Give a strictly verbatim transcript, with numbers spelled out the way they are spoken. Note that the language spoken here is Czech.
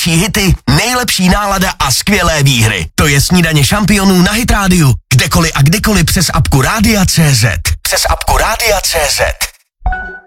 největší hity, nejlepší nálada a skvělé výhry. To je Snídaně šampionů na Hit rádiu. Kdekoliv a kdykoliv přes apku Rádia tečka cé zet. Přes apku Rádia tečka cé zet.